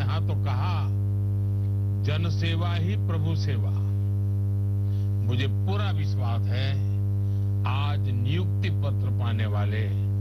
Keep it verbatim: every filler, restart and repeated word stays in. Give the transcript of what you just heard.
यहाँ तो कहा, जन सेवा ही प्रभु सेवा। मुझे पूरा विश्वास है आज नियुक्ति पत्र पाने वाले